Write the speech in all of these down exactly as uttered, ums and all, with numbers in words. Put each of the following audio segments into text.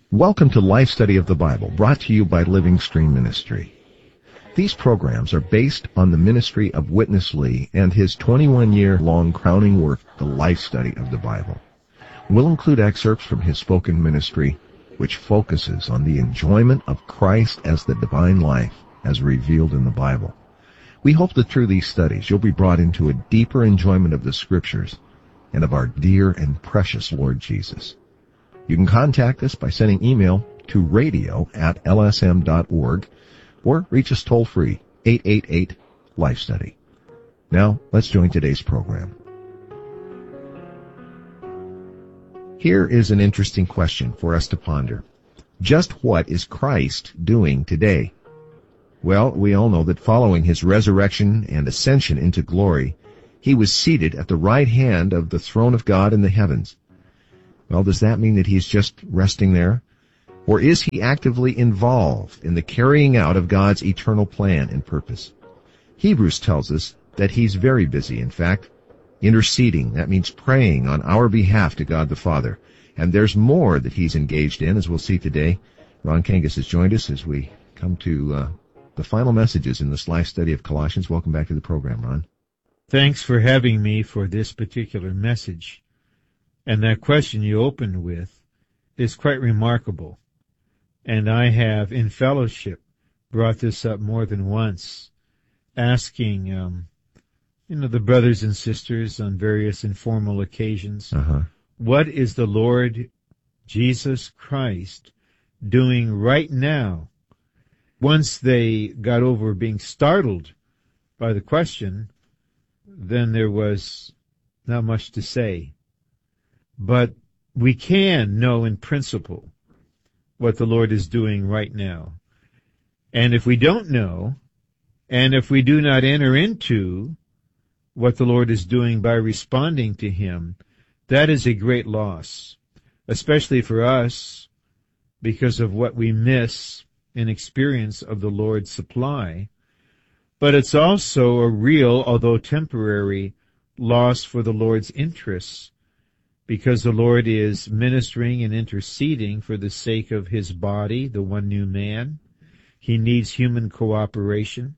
Welcome to Life Study of the Bible, brought to you by Living Stream Ministry. These programs are based on the ministry of Witness Lee and his twenty-one-year-long crowning work, The Life Study of the Bible. We'll include excerpts from his spoken ministry, which focuses on the enjoyment of Christ as the divine life, as revealed in the Bible. We hope that through these studies you'll be brought into a deeper enjoyment of the Scriptures and of our dear and precious Lord Jesus. You can contact us by sending email to radio at l s m dot org or reach us toll-free, eight eight eight, Life Study. Now, let's join today's program. Here is an interesting question for us to ponder. Just what is Christ doing today? Well, we all know that following his resurrection and ascension into glory, he was seated at the right hand of the throne of God in the heavens. Well, does that mean that he's just resting there? Or is he actively involved in the carrying out of God's eternal plan and purpose? Hebrews tells us that he's very busy, in fact, interceding. That means praying on our behalf to God the Father. And there's more that he's engaged in, as we'll see today. Ron Kangas has joined us as we come to uh, the final messages in this life study of Colossians. Welcome back to the program, Ron. Thanks for having me for this particular message. And that question you opened with is quite remarkable. And I have, in fellowship, brought this up more than once, asking, um, you know, the brothers and sisters on various informal occasions, uh-huh. What is the Lord Jesus Christ doing right now? Once they got over being startled by the question, then there was not much to say. But we can know in principle what the Lord is doing right now. And if we don't know, and if we do not enter into what the Lord is doing by responding to him, that is a great loss, especially for us, because of what we miss in experience of the Lord's supply. But it's also a real, although temporary, loss for the Lord's interests, because the Lord is ministering and interceding for the sake of his body, the one new man. He needs human cooperation.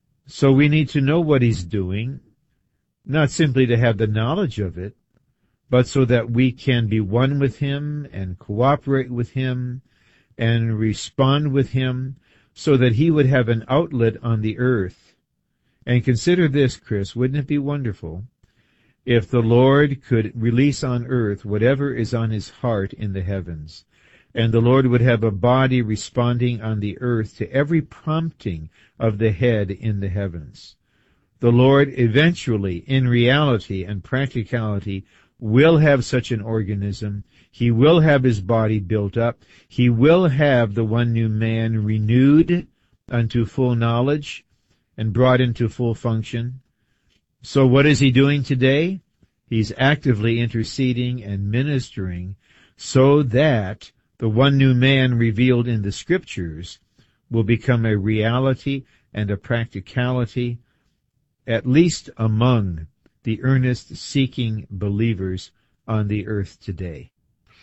So we need to know what he's doing, not simply to have the knowledge of it, but so that we can be one with him and cooperate with him and respond with him so that he would have an outlet on the earth. And consider this, Chris, wouldn't it be wonderful if the Lord could release on earth whatever is on his heart in the heavens, and the Lord would have a body responding on the earth to every prompting of the head in the heavens. The Lord eventually, in reality and practicality, will have such an organism. He will have his body built up. He will have the one new man renewed unto full knowledge and brought into full function. So what is he doing today? He's actively interceding and ministering so that the one new man revealed in the Scriptures will become a reality and a practicality, at least among the earnest-seeking believers on the earth today.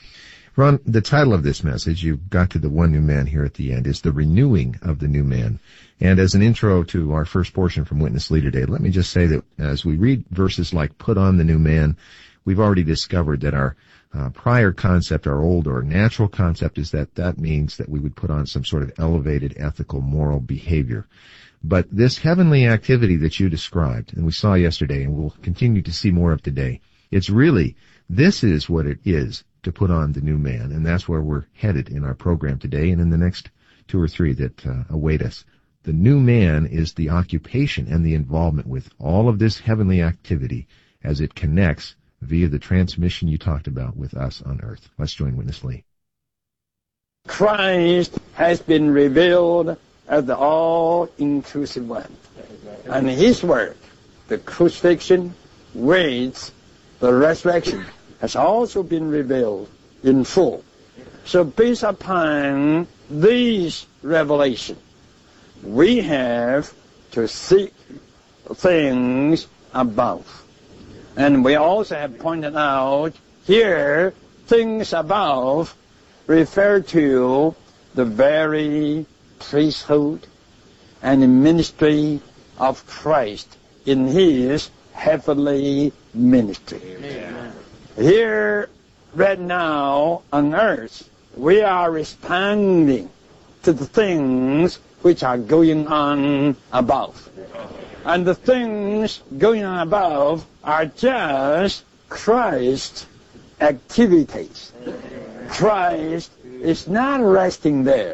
Ron, the title of this message, you got to the one new man here at the end, is The Renewing of the New Man. And as an intro to our first portion from Witness Lee today, let me just say that as we read verses like put on the new man, we've already discovered that our uh, prior concept, our old or natural concept, is that that means that we would put on some sort of elevated ethical, moral behavior. But this heavenly activity that you described, and we saw yesterday, and we'll continue to see more of today, it's really, this is what it is to put on the new man, and that's where we're headed in our program today and in the next two or three that uh, await us. The new man is the occupation and the involvement with all of this heavenly activity as it connects via the transmission you talked about with us on earth. Let's join Witness Lee. Christ has been revealed as the all-inclusive one. And his work, the crucifixion, raised, the resurrection, has also been revealed in full. So based upon these revelations, we have to seek things above. And we also have pointed out here things above refer to the very priesthood and the ministry of Christ in his heavenly ministry. Amen. Here, right now on earth, we are responding to the things which are going on above. And the things going on above are just Christ's activities. Christ is not resting there.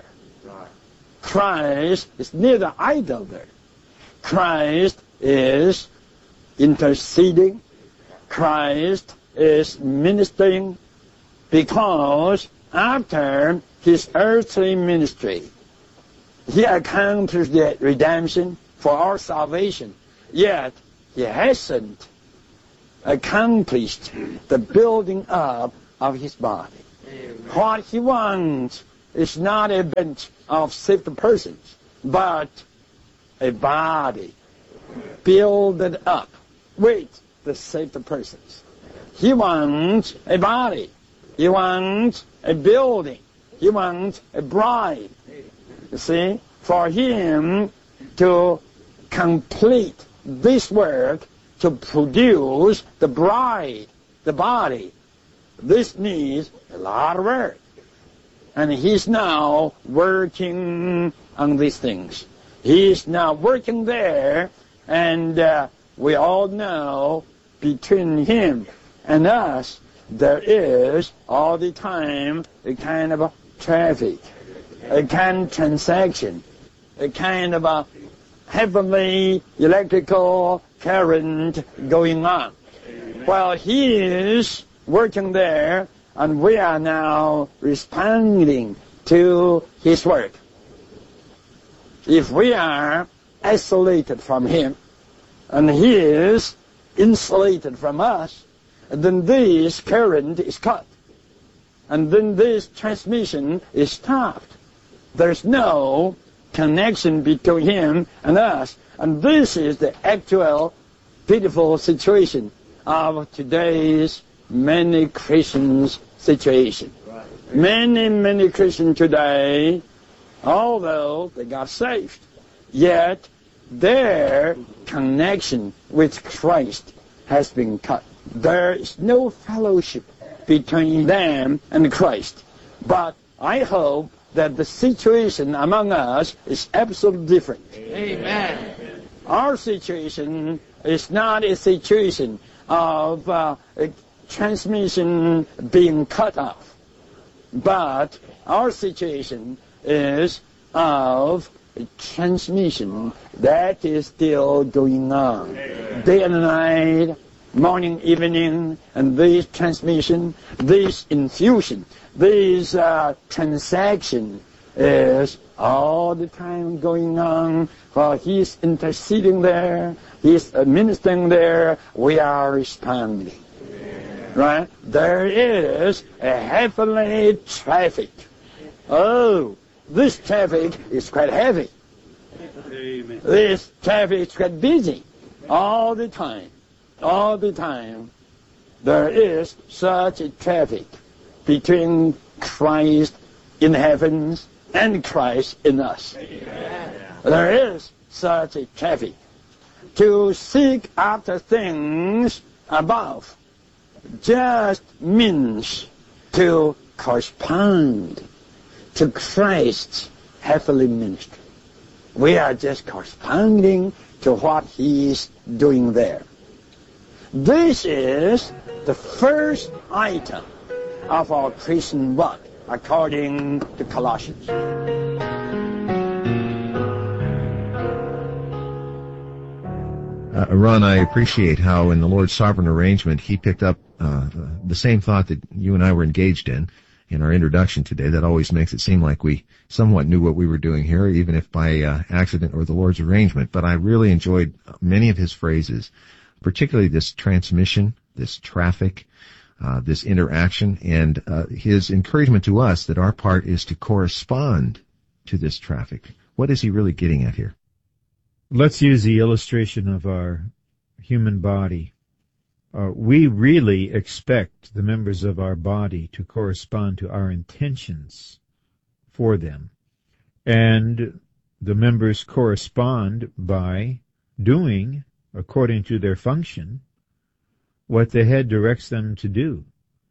Christ is neither idle there. Christ is interceding. Christ is ministering, because after his earthly ministry, he accomplished the redemption for our salvation, yet he hasn't accomplished the building up of his body. Amen. What he wants is not a bunch of saved persons, but a body builded up with the saved persons. He wants a body. He wants a building. He wants a bride. You see, for him to complete this work, to produce the bride, the body, this needs a lot of work. And he's now working on these things. He's now working there, and uh, we all know between him and us, there is all the time a kind of a traffic, a kind of transaction, a kind of a heavenly electrical current going on. While he is working there, and we are now responding to his work. If we are isolated from him, and he is insulated from us, then this current is cut. And then this transmission is stopped. There's no connection between him and us. And this is the actual pitiful situation of today's many Christians' situation. Right. Many, many Christians today, although they got saved, yet their connection with Christ has been cut. There is no fellowship between them and Christ. But I hope that the situation among us is absolutely different. Amen. Our situation is not a situation of uh, a transmission being cut off, but our situation is of a transmission that is still going on. Day and night, morning, evening, and this transmission, this infusion, this uh, transaction is all the time going on. While he's interceding there, he's ministering there, we are responding. Right? There is a heavenly traffic. Oh, this traffic is quite heavy. Amen. This traffic is quite busy all the time. All the time, there is such a traffic between Christ in the heavens and Christ in us. Amen. There is such a traffic. To seek after things above just means to correspond to Christ's heavenly ministry. We are just corresponding to what he's doing there. This is the first item of our Christian walk, according to Colossians. Uh, Ron, I appreciate how in the Lord's sovereign arrangement he picked up uh, the same thought that you and I were engaged in in our introduction today. That always makes it seem like we somewhat knew what we were doing here, even if by uh, accident or the Lord's arrangement. But I really enjoyed many of his phrases, particularly this transmission, this traffic, uh, this interaction, and uh, his encouragement to us that our part is to correspond to this traffic. What is he really getting at here? Let's use the illustration of our human body. Uh, we really expect the members of our body to correspond to our intentions for them. And the members correspond by doing, according to their function, what the head directs them to do.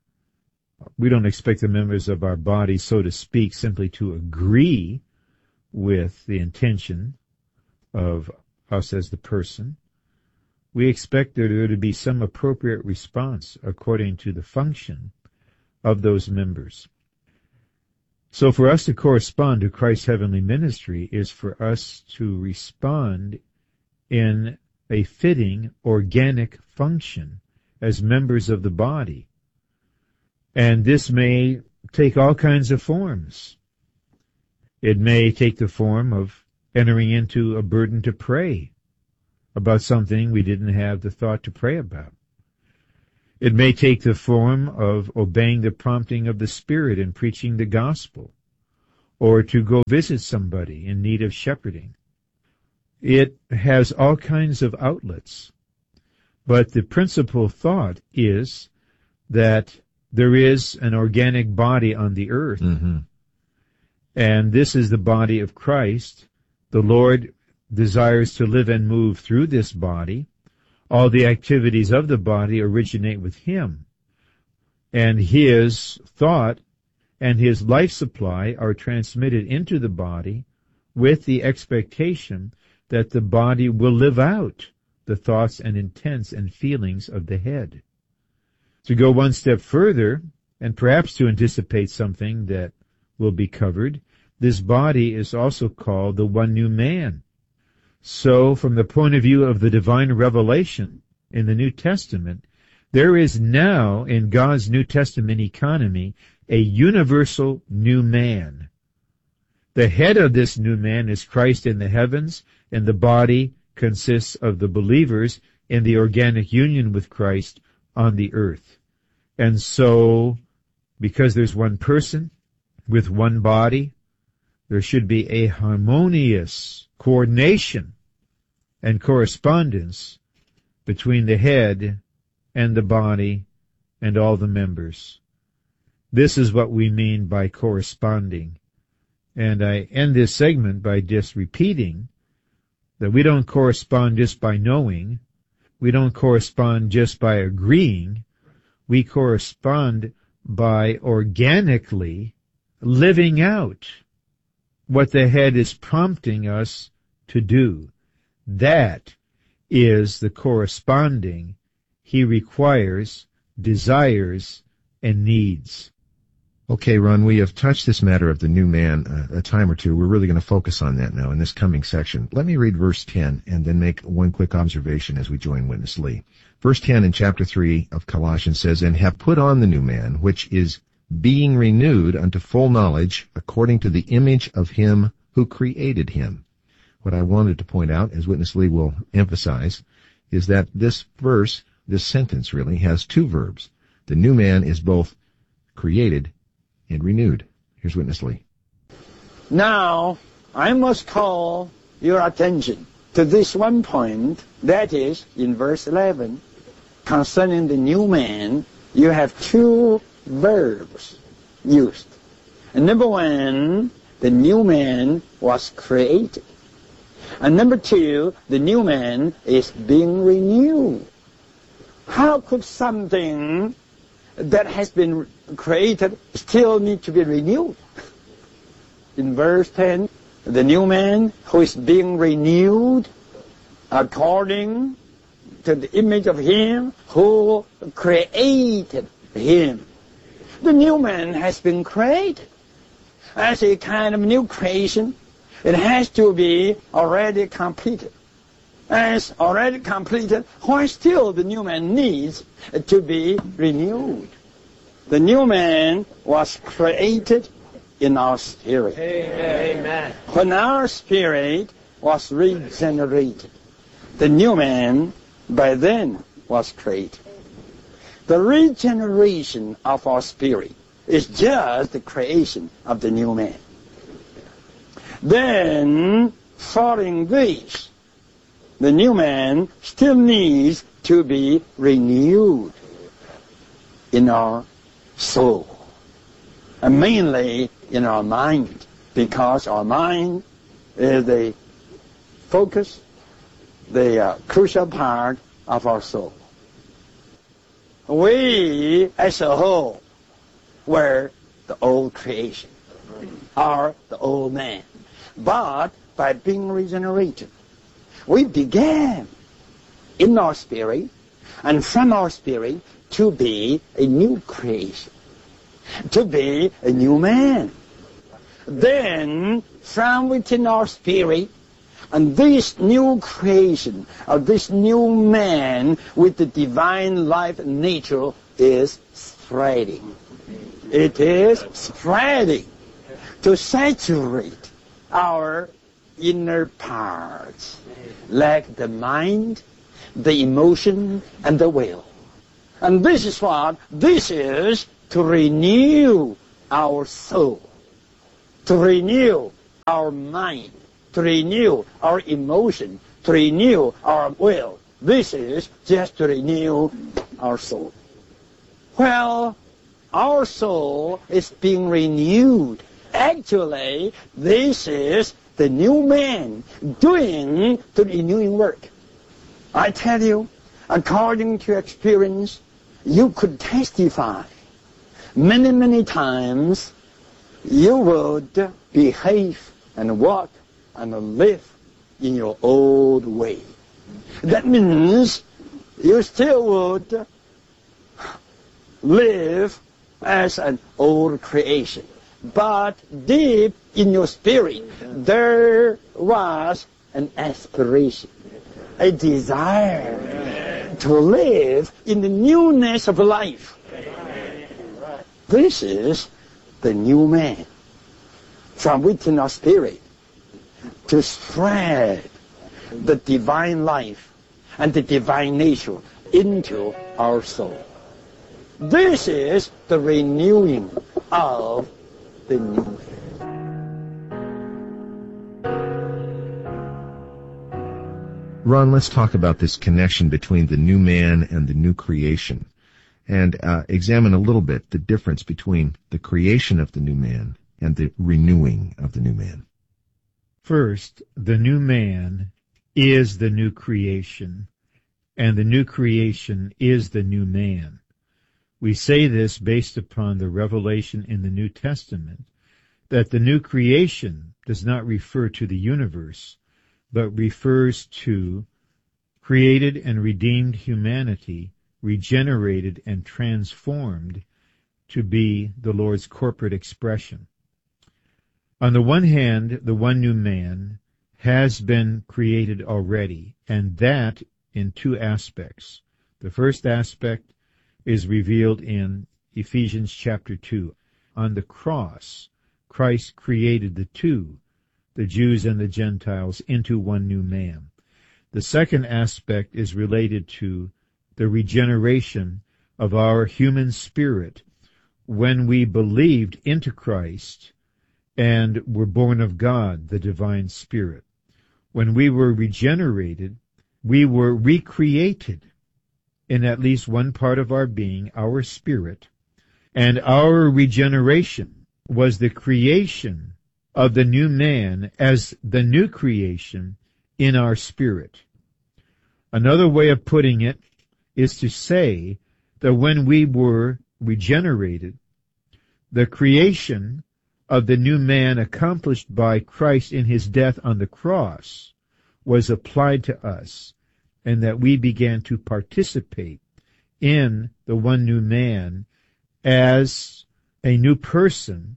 We don't expect the members of our body, so to speak, simply to agree with the intention of us as the person. We expect there to be some appropriate response according to the function of those members. So for us to correspond to Christ's heavenly ministry is for us to respond in a fitting, organic function as members of the body. And this may take all kinds of forms. It may take the form of entering into a burden to pray about something we didn't have the thought to pray about. It may take the form of obeying the prompting of the Spirit in preaching the gospel, or to go visit somebody in need of shepherding. It has all kinds of outlets. But the principal thought is that there is an organic body on the earth, Mm-hmm. and this is the body of Christ. The Lord desires to live and move through this body. All the activities of the body originate with Him, and His thought and His life supply are transmitted into the body with the expectation that the body will live out the thoughts and intents and feelings of the head. To go one step further, and perhaps to anticipate something that will be covered, this body is also called the one new man. So, from the point of view of the divine revelation in the New Testament, there is now in God's New Testament economy a universal new man. The head of this new man is Christ in the heavens, and the body consists of the believers in the organic union with Christ on the earth. And so, because there's one person with one body, there should be a harmonious coordination and correspondence between the head and the body and all the members. This is what we mean by corresponding. And I end this segment by just repeating that we don't correspond just by knowing. We don't correspond just by agreeing. We correspond by organically living out what the head is prompting us to do. That is the corresponding He requires, desires, and needs. Okay, Ron, we have touched this matter of the new man uh, a time or two. We're really going to focus on that now in this coming section. Let me read verse ten and then make one quick observation as we join Witness Lee. Verse ten in chapter three of Colossians says, "And have put on the new man, which is being renewed unto full knowledge, according to the image of Him who created him." What I wanted to point out, as Witness Lee will emphasize, is that this verse, this sentence really, has two verbs. The new man is both created and renewed. Here's Witness Lee. Now, I must call your attention to this one point, that is, in verse eleven, concerning the new man, you have two verbs used. And number one, the new man was created. And number two, the new man is being renewed. How could something that has been created still need to be renewed? In verse ten, the new man who is being renewed according to the image of Him who created him. The new man has been created as a kind of new creation. It has to be already completed. As already completed, why still the new man needs to be renewed? The new man was created in our spirit. Amen. When our spirit was regenerated, the new man by then was created. The regeneration of our spirit is just the creation of the new man. Then, following this, the new man still needs to be renewed in our soul, and mainly in our mind, because our mind is the focus, the uh, crucial part of our soul. We, as a whole, were the old creation, are the old man. But by being regenerated, we began in our spirit, and from our spirit, to be a new creation, to be a new man. Then, from within our spirit, and this new creation, or this new man with the divine life and nature is spreading. It is spreading to saturate our inner parts, like the mind, the emotion, and the will. And this is what? This is to renew our soul, to renew our mind, to renew our emotion, to renew our will. This is just to renew our soul. Well, our soul is being renewed. Actually, this is the new man doing the renewing work. I tell you, according to experience, you could testify many, many times you would behave and walk and live in your old way. That means you still would live as an old creation. But deep in your spirit, there was an aspiration, a desire to live in the newness of life. This is the new man from within our spirit, to spread the divine life and the divine nature into our soul. This is the renewing of the new man. Ron, let's talk about this connection between the new man and the new creation, and uh, examine a little bit the difference between the creation of the new man and the renewing of the new man. First, the new man is the new creation, and the new creation is the new man. We say this based upon the revelation in the New Testament, that the new creation does not refer to the universe, but refers to created and redeemed humanity, regenerated and transformed to be the Lord's corporate expression. On the one hand, the one new man has been created already, and that in two aspects. The first aspect is revealed in Ephesians chapter two. On the cross, Christ created the two, the Jews and the Gentiles, into one new man. The second aspect is related to the regeneration of our human spirit when we believed into Christ and were born of God, the divine Spirit. When we were regenerated, we were recreated in at least one part of our being, our spirit, and our regeneration was the creation of the new man as the new creation in our spirit. Another way of putting it is to say that when we were regenerated, the creation of the new man accomplished by Christ in his death on the cross was applied to us, and that we began to participate in the one new man as a new person,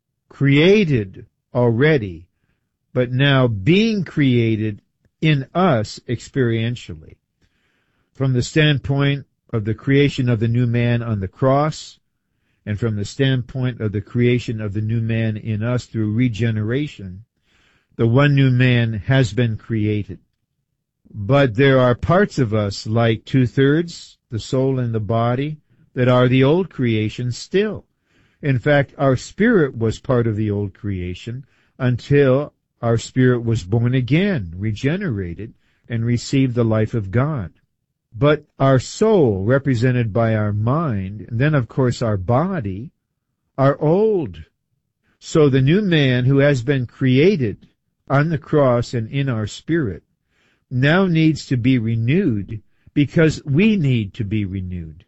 created already, but now being created in us experientially. From the standpoint of the creation of the new man on the cross, and from the standpoint of the creation of the new man in us through regeneration, the one new man has been created. But there are parts of us, like two-thirds, the soul and the body, that are the old creation still. In fact, our spirit was part of the old creation until our spirit was born again, regenerated, and received the life of God. But our soul, represented by our mind, and then of course our body, are old. So the new man who has been created on the cross and in our spirit now needs to be renewed because we need to be renewed.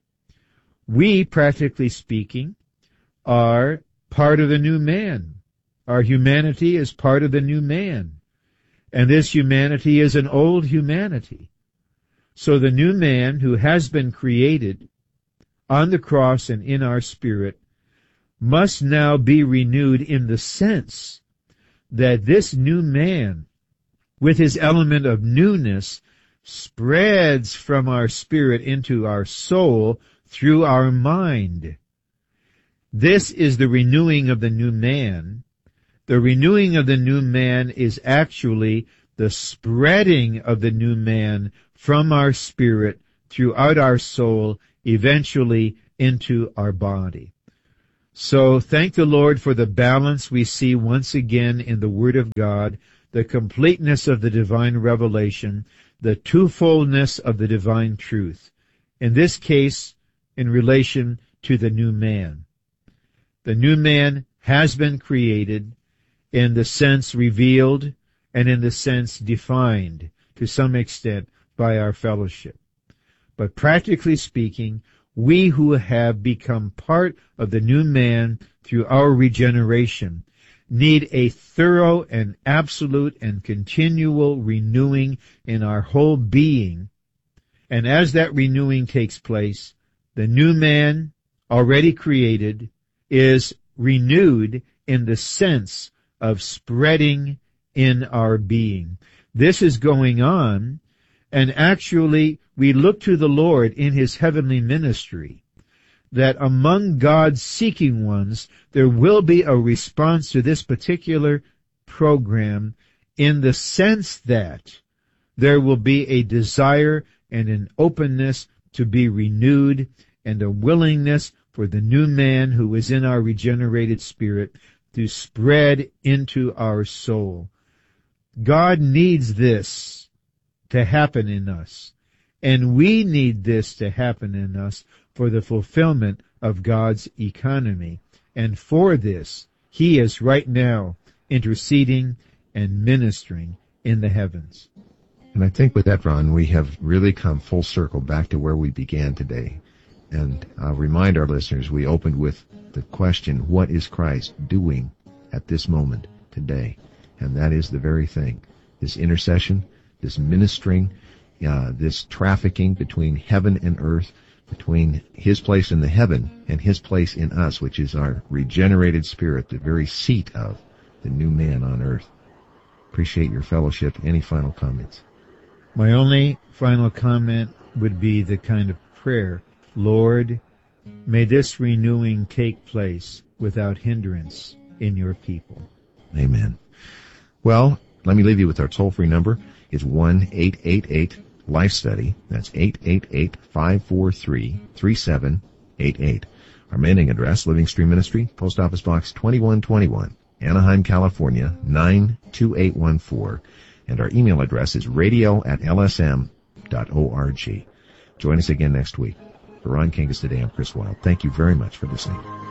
We, practically speaking, are part of the new man. Our humanity is part of the new man. And this humanity is an old humanity. So the new man who has been created on the cross and in our spirit must now be renewed in the sense that this new man, with his element of newness, spreads from our spirit into our soul through our mind. This is the renewing of the new man. The renewing of the new man is actually the spreading of the new man from our spirit throughout our soul, eventually into our body. So thank the Lord for the balance we see once again in the Word of God, the completeness of the divine revelation, the twofoldness of the divine truth. In this case, in relation to the new man. The new man has been created in the sense revealed and in the sense defined to some extent by our fellowship. But practically speaking, we who have become part of the new man through our regeneration need a thorough and absolute and continual renewing in our whole being. And as that renewing takes place, the new man, already created, is renewed in the sense of spreading in our being. This is going on, and actually we look to the Lord in His heavenly ministry, that among God's seeking ones there will be a response to this particular program in the sense that there will be a desire and an openness to be renewed and a willingness for the new man who is in our regenerated spirit to spread into our soul. God needs this to happen in us, and we need this to happen in us for the fulfillment of God's economy. And for this, He is right now interceding and ministering in the heavens. And I think with that, Ron, we have really come full circle back to where we began today. And I'll remind our listeners, we opened with the question, what is Christ doing at this moment today? And that is the very thing. This intercession, this ministering, uh, this trafficking between heaven and earth, between His place in the heaven and His place in us, which is our regenerated spirit, the very seat of the new man on earth. Appreciate your fellowship. Any final comments? My only final comment would be the kind of prayer, Lord, may this renewing take place without hindrance in your people. Amen. Well, let me leave you with our toll-free number. It's one eight eight eight Life Study. That's eight eight eight, five four three, three seven eight eight. Our mailing address, Living Stream Ministry, Post Office Box twenty-one twenty-one, Anaheim, California, nine two eight one four. And our email address is radio at l s m dot org. Join us again next week. For Ron Kingus today, I'm Chris Wilde. Thank you very much for listening.